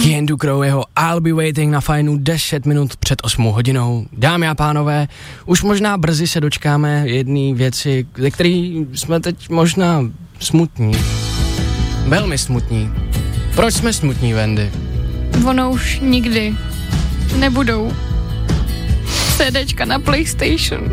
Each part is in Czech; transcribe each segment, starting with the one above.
Kiendu Crow, jeho I'll be waiting na fajnu 10 minut před 8 hodinou. Dámy a pánové, už možná brzy se dočkáme jedné věci, ze který jsme teď možná smutní. Velmi smutní. Proč jsme smutní, Wendy? Ono už nikdy nebudou CDčka na PlayStation.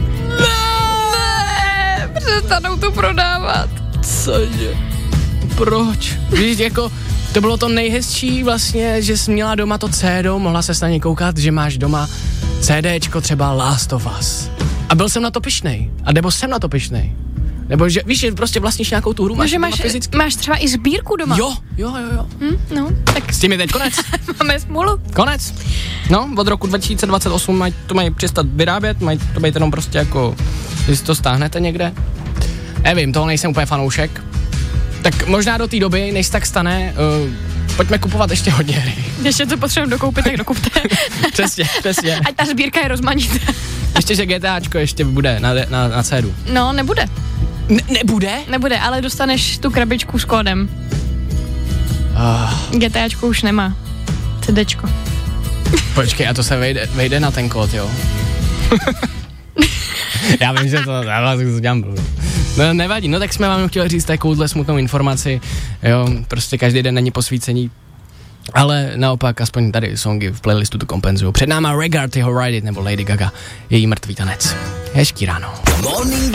Ne, přestanou to prodávat. Cože? Proč? Víš, jako, to bylo to nejhezčí vlastně, že jsi měla doma to CD, mohla se na ně koukat, že máš doma CDčko třeba Last of Us. A byl jsem na to pyšnej. A nebo jsem na to pyšnej. Nebo že, víš, že prostě vlastníš nějakou tu hru, máš že fyzicky. Máš třeba i sbírku doma. Jo. No, tak s tím je teď konec. Máme smůlu. Konec. No, od roku 2028 to mají přestat vyrábět, mají to být jenom prostě jako, když to stáhnete někde. Nevím, toho nejsem úplně fanoušek. Tak možná do té doby, než se tak stane, pojďme kupovat ještě hodně hry. Ještě to potřebujeme dokoupit, tak dokupte. Přesně. Ať ta sbírka je rozmanitá. Ještě, že GTAčko ještě bude na CDu. No, nebude. Nebude? Nebude, ale dostaneš tu krabičku s kódem. GTAčko už nemá. CDčko. Počkej, a to se vejde na ten kód, jo? Já vím, že já vás dělám blbě. No nevadí, no tak jsme vám chtěli říct takovouhle smutnou informaci, jo, prostě každý den není posvícení, ale naopak aspoň tady songy v playlistu to kompenzují. Před náma Regard, jeho Ride It nebo Lady Gaga, její Mrtvý tanec. Hezký ráno.